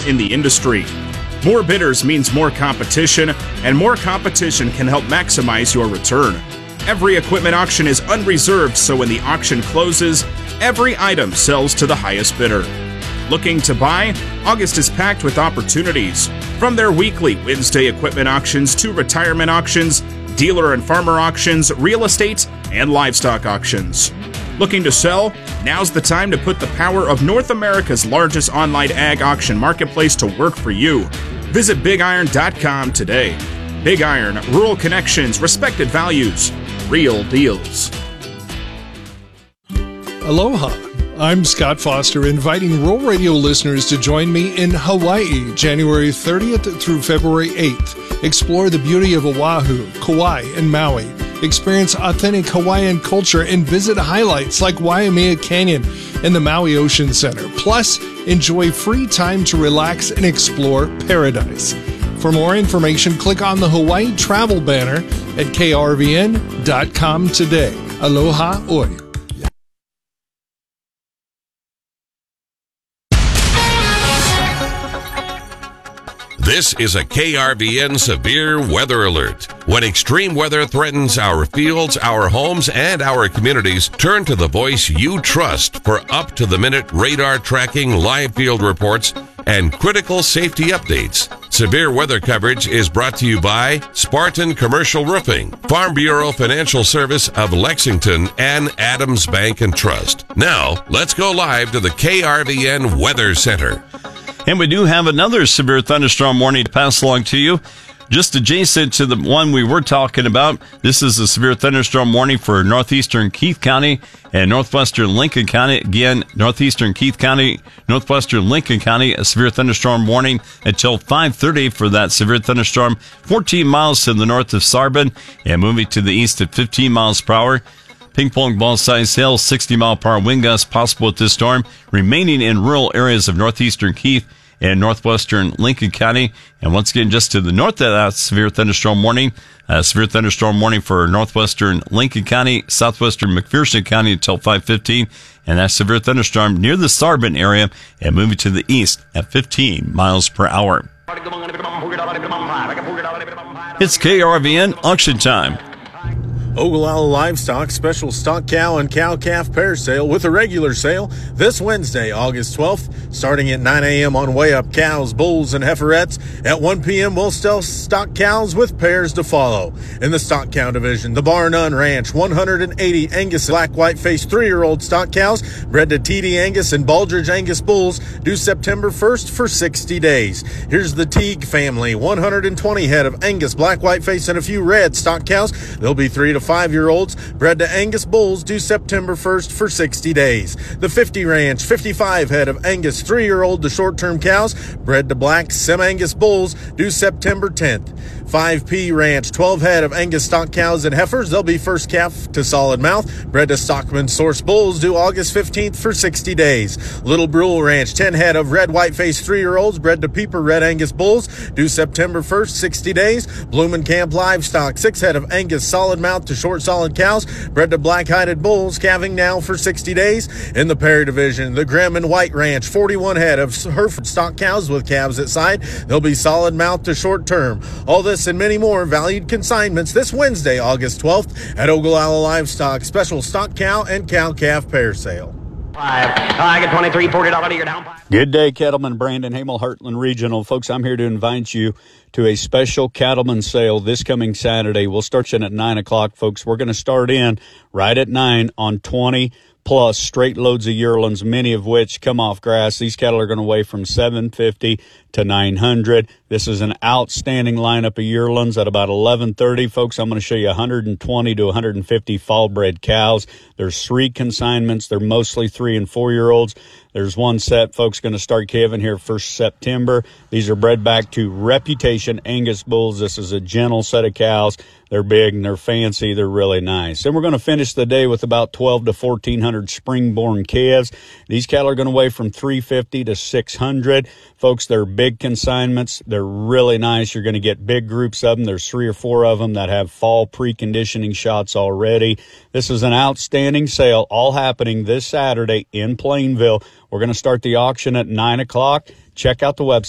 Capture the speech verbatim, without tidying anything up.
leaders in the industry. More bidders means more competition, and more competition can help maximize your return. Every equipment auction is unreserved, so when the auction closes, every item sells to the highest bidder. Looking to buy? August is packed with opportunities. From their weekly Wednesday equipment auctions to retirement auctions, dealer and farmer auctions, real estate, and livestock auctions. Looking to sell? Now's the time to put the power of North America's largest online ag auction marketplace to work for you. Visit big iron dot com today. Big Iron, rural connections, respected values, real deals. Aloha. I'm Scott Foster, inviting Rural Radio listeners to join me in Hawaii, January thirtieth through February eighth. Explore the beauty of Oahu, Kauai, and Maui. Experience authentic Hawaiian culture and visit highlights like Waimea Canyon and the Maui Ocean Center. Plus, enjoy free time to relax and explore paradise. For more information, click on the Hawaii travel banner at K R V N dot com today. Aloha oi. This is a K R V N severe weather alert. When extreme weather threatens our fields, our homes, and our communities, turn to the voice you trust for up-to-the-minute radar tracking, live field reports, and critical safety updates. Severe weather coverage is brought to you by Spartan Commercial Roofing, Farm Bureau Financial Service of Lexington, and Adams Bank and Trust. Now, let's go live to the K R V N Weather Center. And we do have another severe thunderstorm warning to pass along to you. Just adjacent to the one we were talking about, this is a severe thunderstorm warning for northeastern Keith County and northwestern Lincoln County. Again, northeastern Keith County, northwestern Lincoln County, a severe thunderstorm warning until five thirty for that severe thunderstorm. fourteen miles to the north of Sarban and moving to the east at fifteen miles per hour. Ping pong ball size hail, sixty mile per hour wind gusts possible with this storm, remaining in rural areas of northeastern Keith and northwestern Lincoln County. And once again, just to the north of that severe thunderstorm warning, uh, severe thunderstorm warning for northwestern Lincoln County, southwestern McPherson County until five fifteen. And that severe thunderstorm near the Sarban area and moving to the east at fifteen miles per hour. It's K R V N auction time. Ogallala Livestock special stock cow and cow-calf pair sale with a regular sale this Wednesday, August twelfth, starting at nine a.m. on Way Up Cows, Bulls, and Heiferettes. At one p.m., we'll sell stock cows with pairs to follow. In the stock cow division, the Bar None Ranch, one hundred eighty Angus black white-faced three-year-old stock cows bred to T D Angus and Baldridge Angus bulls due September first for sixty days. Here's the Teague family, one hundred twenty head of Angus black white-faced and a few red stock cows. They'll be three to five-year-olds bred to Angus bulls due September first for sixty days. The fifty Ranch, fifty-five head of Angus three-year-old to short-term cows bred to black Sem-Angus bulls due September tenth. five P Ranch, twelve head of Angus stock cows and heifers. They'll be first calf to solid mouth bred to Stockman source bulls due August fifteenth for sixty days. Little Brule Ranch, ten head of red white-faced three-year-olds bred to Peeper red Angus bulls due September first, sixty days. Bloomin' Camp Livestock, six head of Angus solid mouth to short solid cows bred to black-hided bulls calving now for sixty days. In the Perry division, the Grimm and White Ranch, forty-one head of Hereford stock cows with calves at side. They'll be solid mouth to short term. All this and many more valued consignments this Wednesday, August twelfth at Ogallala Livestock special stock cow and cow-calf pair sale. Five. I get twenty-three, forty dollars. You're down five. Good day, Cattleman Brandon Hamel, Heartland Regional. Folks, I'm here to invite you to a special cattleman sale this coming Saturday. We'll start in at nine o'clock, folks. We're going to start in right at nine on twenty plus straight loads of yearlings, many of which come off grass. These cattle are going to weigh from seven fifty to nine hundred. This is an outstanding lineup of yearlings. At about eleven thirty, folks, I'm going to show you one hundred twenty to one hundred fifty fall-bred cows. There's three consignments. They're mostly three and four-year-olds. There's one set, folks, going to start calving here first September. These are bred back to Reputation Angus bulls. This is a gentle set of cows. They're big and they're fancy. They're really nice. And we're going to finish the day with about twelve to fourteen hundred spring-born calves. These cattle are going to weigh from three fifty to six hundred. Folks, they're big consignments. They're really nice. You're going to get big groups of them. There's three or four of them that have fall preconditioning shots already. This is an outstanding sale, all happening this Saturday in Plainville. We're going to start the auction at nine o'clock. Check out the website.